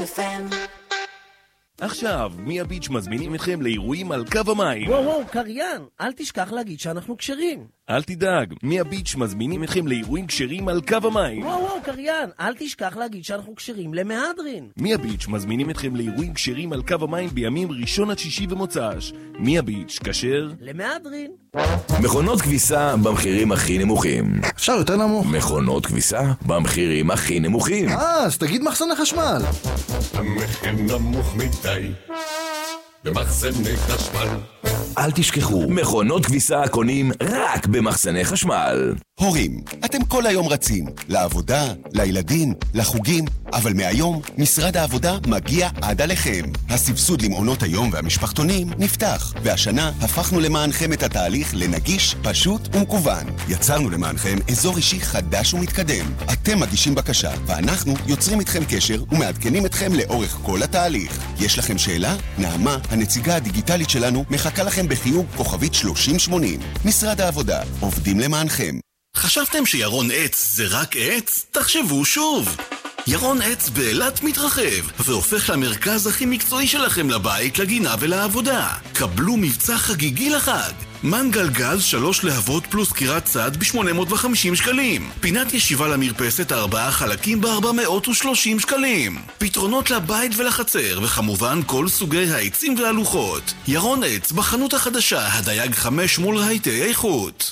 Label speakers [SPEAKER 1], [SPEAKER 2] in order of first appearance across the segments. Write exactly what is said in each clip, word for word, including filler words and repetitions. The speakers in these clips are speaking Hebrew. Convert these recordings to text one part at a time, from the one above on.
[SPEAKER 1] אף אם.
[SPEAKER 2] עכשיו, מי הביץ' מזמינים אתכם לאירועים על קו המים.
[SPEAKER 3] וואו וואו, קריין, אל תשכח להגיד שאנחנו קשרים.
[SPEAKER 2] אל תדאג, מי הביץ' מזמינים אתכם לאירועים קשרים על קו המים.
[SPEAKER 3] וואו וואו, קריין, אל תשכח להגיד שאנחנו קשרים למהדרין.
[SPEAKER 2] מי הביץ' מזמינים אתכם לאירועים קשרים על קו המים בימים ראשון עד שישי ומוצ"ש. מי הביץ' כשר
[SPEAKER 3] למהדרין.
[SPEAKER 4] מכונות כביסה במחירים הכי נמוכים.
[SPEAKER 5] אפשר יותר נמוך.
[SPEAKER 4] מכונות כביסה במחירים הכי נמוכים.
[SPEAKER 5] אה, אז תגיד מחסני חשמל.
[SPEAKER 6] המחיר נמוך מדי במחסני חשמל.
[SPEAKER 4] אל תשכחו, מכונות כביסה קונים רק במחסני חשמל.
[SPEAKER 7] הורים, אתם כל היום רצים, לעבודה, לילדים, לחוגים, אבל מהיום משרד העבודה מגיע עד עליכם. הסבסוד למעונות היום והמשפחתונים נפתח, והשנה הפכנו למענכם את התהליך לנגיש, פשוט ומקוון. יצרנו למענכם אזור אישי חדש ומתקדם. אתם מגישים בקשה, ואנחנו יוצרים איתכם קשר ומעדכנים אתכם לאורך כל התהליך. יש לכם שאלה? נעמה, הנציגה הדיגיטלית שלנו, מחכה לכם בחיוג כוכבית שלושים שמונים. משרד העבודה, עובדים למענכם.
[SPEAKER 8] חשבתם שירון עץ זה רק עץ? תחשבו שוב. ירון עץ באילת מתרחב והופך למרכז הכי מקצועי שלכם לבית, לגינה ולעבודה. קבלו מבצע חגיגי לחג. מנגל גז שלוש להבות פלוס קירת צד ב-שמונה מאות וחמישים שקלים. פינת ישיבה למרפסת ארבעה חלקים ב-ארבע מאות ושלושים שקלים. פתרונות לבית ולחצר, וכמובן כל סוגי העצים והלוחות. ירון עץ בחנות החדשה, הדייג חמש מול רהיטי איכות.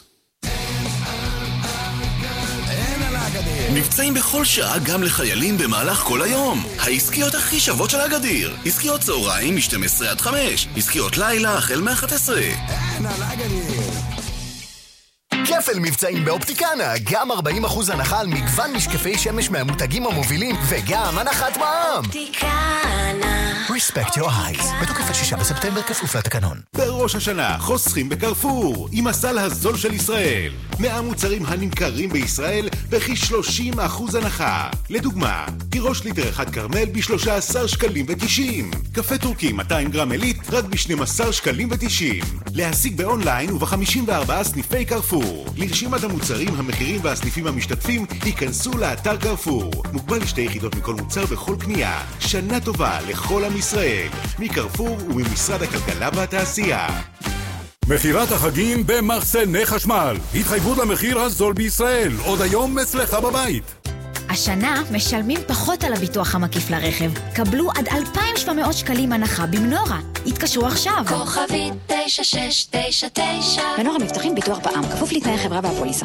[SPEAKER 8] מבצעים בכל שעה גם לחיילים במהלך כל היום. העסקיות הכי שוות של הגדיר. עסקיות צהריים מ-שתים עשרה עד חמש. עסקיות לילה החל מ-אחת עשרה.
[SPEAKER 9] אין על הגדיר. כפל מבצעים באופטיקנה, גם ארבעים אחוז הנחה על מגוון משקפי שמש מהמותגים המובילים, וגם הנחת מע"מ.
[SPEAKER 1] אופטיקנה.
[SPEAKER 9] Respect your eyes. בתוקף השישה בספטמבר כפוף לתקנון.
[SPEAKER 10] בראש השנה חוסכים בקרפור עם הסל הזול של ישראל. מאה מוצרים הנמכרים בישראל בכי שלושים אחוז הנחה. לדוגמה, תירוש ליטר אחד קרמל ב-שלושה עשר שקלים ותשעים. קפה טורקי מאתיים גרם עילית רק ב-שנים עשר שקלים ותשעים. להשיג באונליין וב-חמישים וארבעה סניפי קרפור. לרשימת המוצרים, המחירים והסניפים המשתתפים, היכנסו לאתר קרפור. מוגבל לשתי יחידות מכל מוצר בכל קנייה. שנה טובה לכל עם ישראל. מקרפור וממשרד הכלכלה והתעשייה.
[SPEAKER 11] מחירת החגים במחסני חשמל. התחייבות למחיר הזול בישראל. עוד היום אצלך בבית.
[SPEAKER 12] השנה משלמים פחות על הביטוח המקיף לרכב. קבלו עד אלפיים ושבע מאות שקלים הנחה במנורה. התקשרו עכשיו.
[SPEAKER 1] כוכבית תשע שש תשע תשע.
[SPEAKER 12] מנורה מבטחים ביטוח בע"מ, כפוף לתנאי החברה והפוליסה.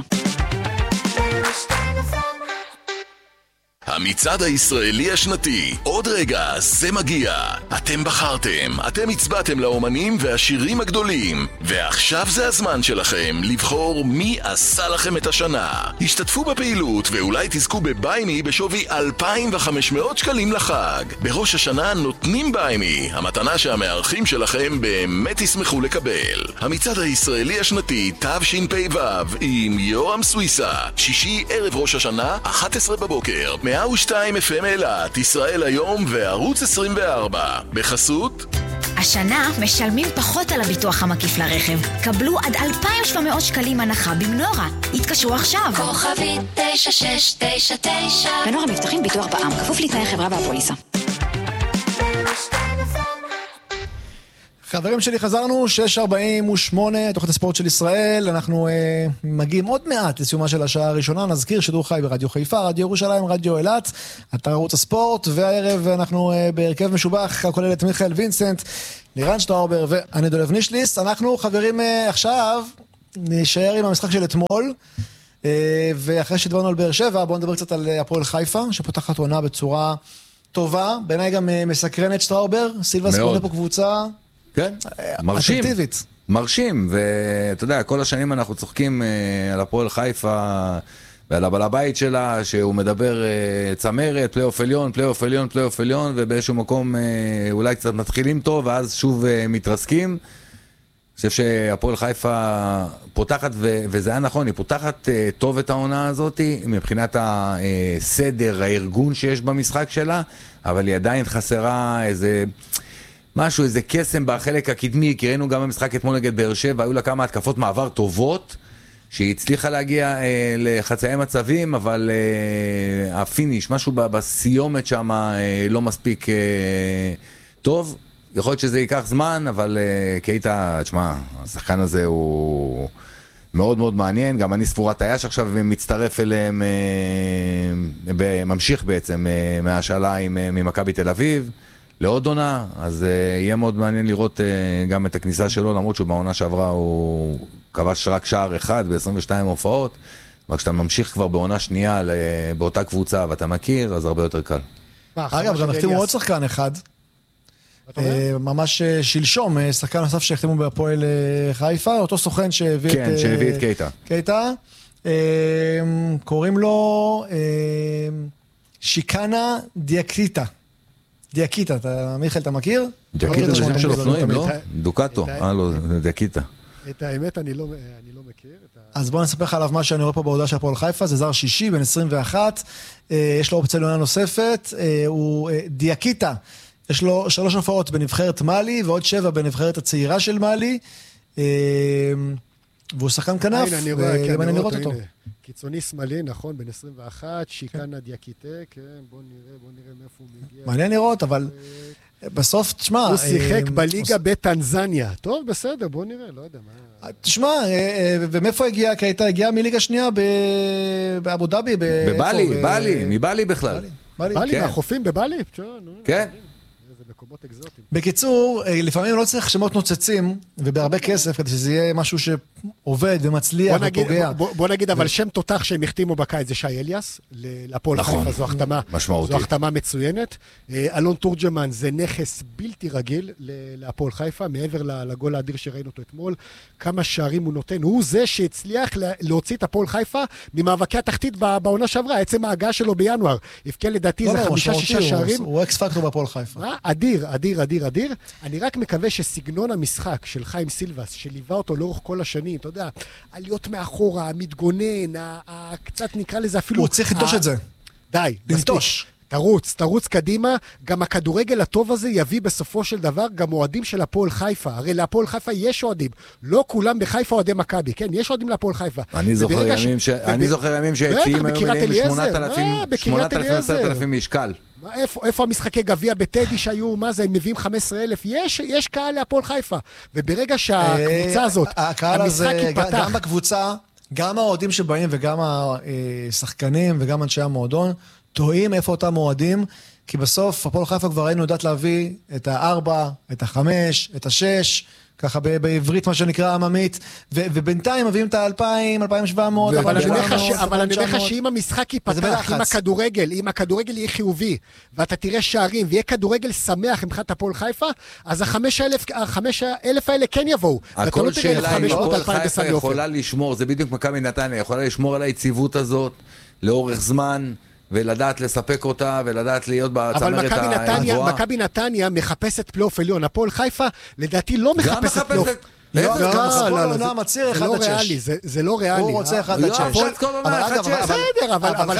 [SPEAKER 4] המצעד הישראלי השנתי, עוד רגע, זה מגיע. אתם בחרתם, אתם הצבעתם לאומנים והשירים הגדולים, ועכשיו זה הזמן שלכם לבחור מי עשה לכם את השנה. השתתפו בפעילות ואולי תזכו בביימי בשווי אלפיים וחמש מאות שקלים לחג. בראש השנה נותנים ביימי, המתנה שהמארחים שלכם באמת ישמחו לקבל. המצעד הישראלי השנתי תשפ"ו עם יורם סוויסה, שישי ערב ראש השנה, אחת עשרה בבוקר, מאה ושתיים אף אם אילת, ישראל היום וערוץ עשרים וארבע. בחסות
[SPEAKER 12] השנה משלמים פחות על הביטוח המקיף לרכב. קבלו עד אלפיים ושבע מאות שקלים הנחה במנורה. התקשרו עכשיו.
[SPEAKER 1] כוכבית תשע שש תשע תשע.
[SPEAKER 12] מנורה מבטחים ביטוח בע"מ, כפוף לתנאי החברה והפוליסה.
[SPEAKER 5] חברים שלי, חזרנו, שש ארבעים ושמונה, תוכנית הספורט של ישראל. אנחנו אה, מגיעים עוד מעט לסיומה של השעה הראשונה. נזכיר שידור חי ברדיו חיפה, רדיו ירושלים, רדיו אילת, אתר ערוץ הספורט, והערב אנחנו אה, בהרכב משובח, הכולל את מיכאל וינסנט, לירן שטראובר ואני דולב נישליס. אנחנו חברים אה, עכשיו נשאר עם המשחק של אתמול, אה, ואחרי שדברנו על באר שבע, בואו נדבר קצת על הפועל חיפה, שפותחת עונה בצורה טובה, בעיניי גם אה, מסקרנת. שטראובר, סילבס קונה פה קבוצה
[SPEAKER 13] כן, מרשים,
[SPEAKER 5] אטרקטיבית.
[SPEAKER 13] מרשים, ואתה יודע, כל השנים אנחנו צוחקים על הפועל חיפה ועל הבעל הבית שלה, שהוא מדבר צמרת, פלייאוף עליון, פלייאוף עליון, פלייאוף עליון, ובאיזשהו מקום אולי קצת מתחילים טוב, ואז שוב מתרסקים. אני חושב שהפועל חיפה פותחת, וזה היה נכון, היא פותחת טוב את העונה הזאת, מבחינת הסדר, הארגון שיש במשחק שלה, אבל היא עדיין חסרה איזה משהו, איזה קסם בחלק הקדמי, כי ראינו גם במשחק אתמול נגד באר שבע, היו לה כמה התקפות מעבר טובות, שהיא הצליחה להגיע אה, לחצאי מצבים, אבל אה, הפיניש, משהו בסיומת שם אה, לא מספיק אה, טוב. יכול להיות שזה ייקח זמן, אבל אה, קייטה, תשמע, השחקן הזה הוא מאוד מאוד מעניין. גם אני ספורת היה שעכשיו מצטרף אליהם, אה, ממשיך בעצם אה, מהשאלה עם, אה, ממכבי תל אביב. לעוד עונה, אז uh, יהיה מאוד מעניין לראות uh, גם את הכניסה שלו, למרות שהוא בעונה שעברה הוא כבש רק שער אחד ב-עשרים ושתיים הופעות, אבל כשאתה ממשיך כבר בעונה שנייה באותה קבוצה ואתה מכיר, אז הרבה יותר קל.
[SPEAKER 5] אגב, גם החתימו עוד שחקן אחד, ממש שלשום, שחקן נוסף שהחתימו בהפועל חיפה, אותו סוכן שהביא את...
[SPEAKER 13] כן, שהביא את קייטה.
[SPEAKER 5] קייטה, קוראים לו שיקנה דיאקיטה. דיאקיטה, אתה, מיכאל, אתה מכיר?
[SPEAKER 13] דיאקיטה זה שם של אופנועים, לא? דוקטו, אה לא, דיאקיטה.
[SPEAKER 14] את האמת אני לא מכיר.
[SPEAKER 5] אז בוא נספר לך עליו מה שאני רואה פה בהודעה של הפועל חיפה, זה זר שישי, בן עשרים ואחת, יש לו אופציה לעונה נוספת, הוא דיאקיטה, יש לו שלוש הופעות בנבחרת מאלי, ועוד שבע בנבחרת הצעירה של מאלי, והוא שחקן כנף, ואני לראות אותו.
[SPEAKER 14] קיצוני שמאלי, נכון, בן עשרים ואחת, שיקנה דיאקיטה, כן, בוא נראה, בוא נראה מאיפה הוא מגיע.
[SPEAKER 5] מעניין לראות, אבל בסוף, תשמע...
[SPEAKER 14] הוא שיחק בליגה בטנזניה. טוב, בסדר, בוא נראה, לא יודע מה...
[SPEAKER 5] תשמע, ומאיפה הגיע? כי הייתה הגיעה מליגה שנייה באבו דאבי.
[SPEAKER 13] בבלי, בלי, מבלי בכלל.
[SPEAKER 14] בלי, מהחופים בבלי?
[SPEAKER 13] כן.
[SPEAKER 5] בקיצור, לפעמים לא צריך שמות נוצצים, ובהרבה כסף, כדי שזה יהיה משהו שעובד ומצליח ופוגע.
[SPEAKER 14] בוא נגיד, אבל שם תותח שהם החתימו בקיץ זה שי אליאס, להפועל חיפה, זו החתמה, זו החתמה מצוינת. אלון תורג'מן זה נכס בלתי רגיל להפועל חיפה, מעבר לגול האדיר שראינו אותו אתמול, כמה שערים הוא נותן. הוא זה שהצליח להוציא את הפועל חיפה ממאבקי התחתית בעונה שעברה, עצם ההגעה שלו בינואר. הבקיע לדעתי זה חמישה שישה שערים.
[SPEAKER 5] הוא אקס פקטור בהפועל חיפה.
[SPEAKER 14] אדיר, אדיר, אדיר, אדיר. אני רק מקווה שסגנון המשחק של חיים סילבס, שליווה אותו לאורך כל השנים, אתה יודע, עליות מאחורה, המתגונן, קצת נקרא לזה אפילו...
[SPEAKER 5] הוא צריך לנטוש את זה.
[SPEAKER 14] די,
[SPEAKER 5] לנטוש.
[SPEAKER 14] תרוץ, תרוץ קדימה. גם הכדורגל הטוב הזה יביא בסופו של דבר גם אוהדים של הפועל חיפה. הרי להפועל חיפה יש אוהדים. לא כולם בחיפה אוהדי מכבי, כן? יש אוהדים להפועל חיפה.
[SPEAKER 13] אני זוכר ימים ש... אני זוכר ימים שהציעים היום מלאים שמונת אלפים עשרת אלפים משקל.
[SPEAKER 14] איפה המשחקי גביע בטדי שהיו, מה זה, הם מביאים חמישה עשר אלף? יש, יש קהל להפועל חיפה. וברגע שהקבוצה הזאת, המשחק ייפתח...
[SPEAKER 5] גם בקבוצה, גם האוהדים שבאים וגם השחקנים וגם אנשי המועדון, טועים איפה אותם מועדים, כי בסוף הפועל חיפה כבר היינו יודעת להביא את הארבע, את החמש, את השש, ככה בעברית מה שנקרא עממית, ובינתיים מביאים את האלפיים, אלפיים שבע מאות,
[SPEAKER 14] אבל אני אומר לך שאם המשחק ייפתח, אם הכדורגל, אם הכדורגל יהיה חיובי, ואתה תראה שערים, ויהיה כדורגל שמח מבחינת הפועל חיפה, אז החמש אלף האלה כן יבואו.
[SPEAKER 13] הכל שאלה אם הפועל חיפה יכולה לשמור, זה בדיוק מכבי נתניה, יכולה לשמור על היציבות הזאת לאורך זמן, ולדעת לספק אותה, ולדעת להיות בצמרת הגבוהה.
[SPEAKER 14] אבל מכבי נתניה מחפשת פלייאוף עליון. הפועל חיפה, לדעתי, לא מחפשת פלייאוף.
[SPEAKER 5] לא, לא, לא, לא, מציר אחד עד שש.
[SPEAKER 14] זה לא ריאלי.
[SPEAKER 5] הוא רוצה אחד עד שש.
[SPEAKER 14] בסדר, אבל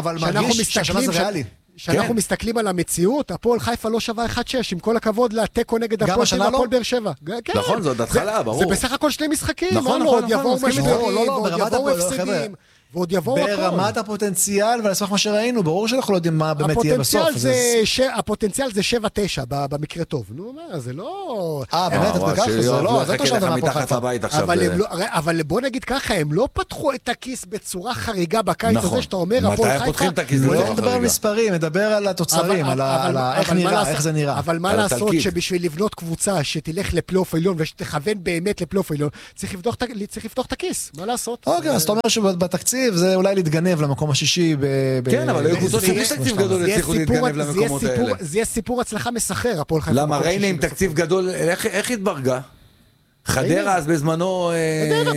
[SPEAKER 14] שאנחנו מסתכלים על המציאות, הפועל חיפה לא שווה אחד שש, עם כל הכבוד לתיקו נגד הפועל באר שבע.
[SPEAKER 13] נכון, זאת התחלה, ברור.
[SPEAKER 14] זה בסך הכל שני משחקים.
[SPEAKER 13] נכון, נכון,
[SPEAKER 14] נכון. ועוד יבואו הכל.
[SPEAKER 5] ברמת הפוטנציאל, ועל סמך מה שראינו, ברור שאנחנו לא יודעים מה באמת יהיה בסוף.
[SPEAKER 14] הפוטנציאל זה שבע תשע, במקרה טוב. נו, מה, זה לא...
[SPEAKER 5] אה, באמת, אתה ככה, זה לא, זה תושב מהפועל חיפה.
[SPEAKER 14] אבל בוא נגיד ככה, הם לא פתחו את הכיס בצורה חריגה בקיץ הזה, שאתה אומר, הפועל חיפה...
[SPEAKER 5] לא מדבר על מספרים, מדבר על התוצרים, על איך נראה, איך זה נראה.
[SPEAKER 14] אבל מה לעשות שבשביל לבנות קבוצה שתלך לפלייאוף עליון ושתכוון באמת לפלייאוף עליון, צריך לפתוח את הכיס. מה לעשות?
[SPEAKER 5] אוקיי, אז אתה אומר שבתקציב זה אולי להתגנב למקום השישי.
[SPEAKER 13] כן, אבל היו קבוצות שיש תקציב גדול הצליחו להתגנב למקומות האלה.
[SPEAKER 14] זה יהיה סיפור הצלחה מסחר, הפועל חיפה.
[SPEAKER 13] למה ריינה עם תקציב גדול, איך התברגה? חדרה אז בזמנו...